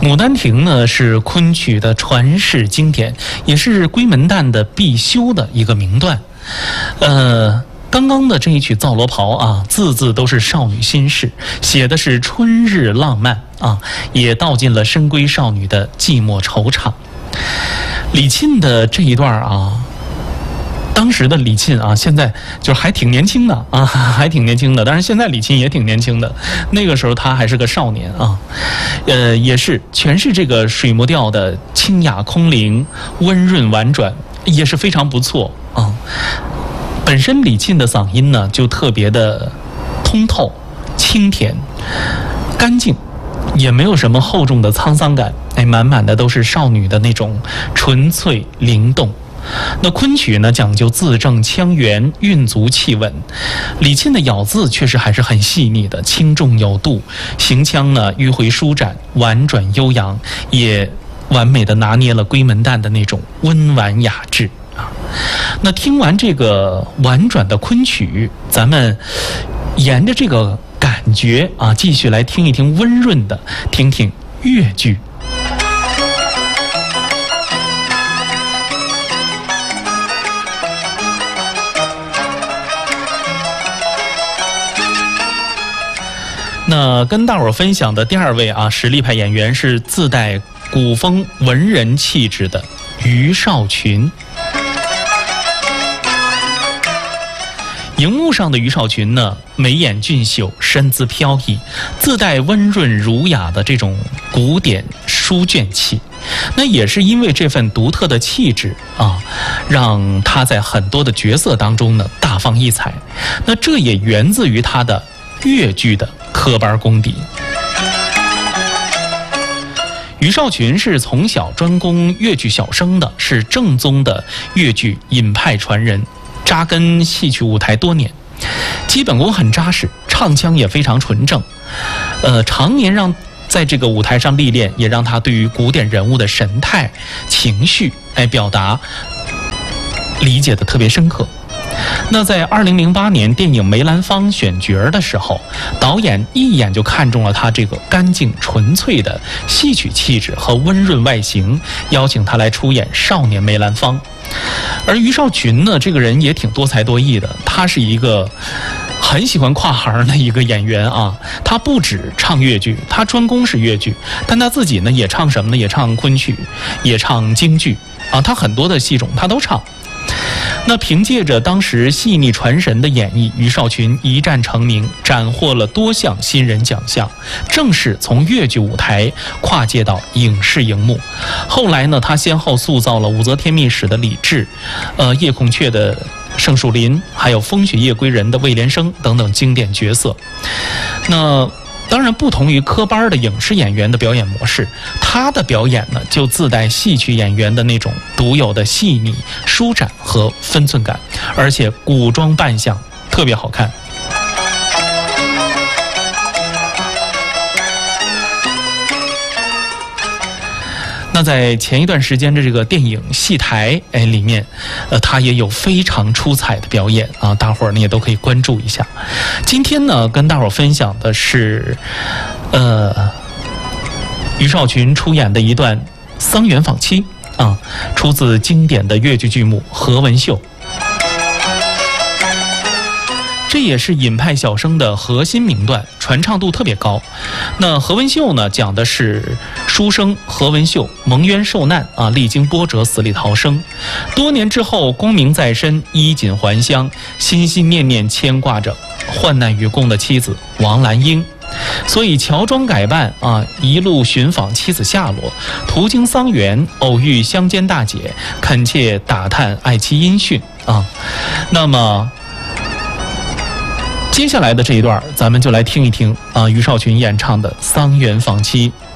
《牡丹亭》呢是昆曲的传世经典，也是闺门旦的必修的一个名段。刚刚的这一曲《皂罗袍》啊，字字都是少女心事，写的是春日浪漫啊，也道尽了深闺少女的寂寞惆怅。李沁的这一段啊，当时的李沁啊，现在就是还挺年轻的啊，还挺年轻的。当然现在李沁也挺年轻的，那个时候他还是个少年啊。也是全是这个水磨调的清雅空灵、温润婉转，也是非常不错啊。本身李沁的嗓音呢，就特别的通透、清甜、干净，也没有什么厚重的沧桑感，满满的都是少女的那种纯粹灵动。那昆曲呢，讲究字正腔圆，韵足气稳。李沁的咬字确实还是很细腻的，轻重有度，行腔呢迂回舒展，婉转悠扬，也完美的拿捏了闺门旦的那种温婉雅致啊。那听完这个婉转的昆曲，咱们沿着这个感觉啊，继续来听一听温润的，听听越剧。那跟大伙儿分享的第二位啊，实力派演员是自带古风文人气质的于少群。荧幕上的于少群呢，眉眼俊秀，身姿飘逸，自带温润儒雅的这种古典书卷气。那也是因为这份独特的气质啊，让他在很多的角色当中呢大放异彩。那这也源自于他的越剧的科班功底。于少群是从小专攻越剧小生的，是正宗的越剧尹派传人，扎根戏曲舞台多年，基本功很扎实，唱腔也非常纯正。常年在这个舞台上历练，也让他对于古典人物的神态、情绪表达理解的特别深刻。那在2008年电影《梅兰芳》选角的时候，导演一眼就看中了他这个干净纯粹的戏曲气质和温润外形，邀请他来出演少年梅兰芳。而于少群呢，这个人也挺多才多艺的，他是一个很喜欢跨行的一个演员啊。他不止唱越剧，他专攻是越剧，但他自己呢也唱什么呢？也唱昆曲，也唱京剧啊，他很多的戏种他都唱。那凭借着当时细腻传神的演绎，于少群一战成名，斩获了多项新人奖项，正式从越剧舞台跨界到影视荧幕。后来呢，他先后塑造了武则天秘史的李治，夜孔雀的盛树林，还有风雪夜归人的魏连生等等经典角色。那当然，不同于科班的影视演员的表演模式，他的表演呢就自带戏曲演员的那种独有的细腻、舒展和分寸感，而且古装扮相特别好看。那在前一段时间的这个电影《戏台》里面，他也有非常出彩的表演啊，大伙儿呢也都可以关注一下。今天呢，跟大伙儿分享的是，于少群出演的一段《桑园访妻》啊，出自经典的越剧剧目《何文秀》。这也是尹派小生的核心名段，传唱度特别高。那何文秀呢，讲的是书生何文秀蒙冤受难啊，历经波折，死里逃生。多年之后，功名在身，衣锦还乡，心心念念牵挂着患难与共的妻子王兰英。所以乔装改扮啊，一路寻访妻子下落，途经桑园，偶遇乡间大姐，恳切打探爱妻音讯啊。那么接下来的这一段，咱们就来听一听啊，于少群演唱的《桑园访妻》。